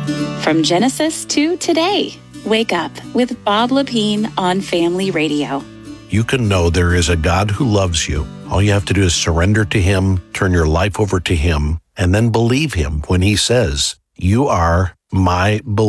From Genesis to today, wake up with Bob Lepine on Family Radio. You can know there is a God who loves you. All you have to do is surrender to Him, turn your life over to Him, and then believe Him when He says, "You are my beloved."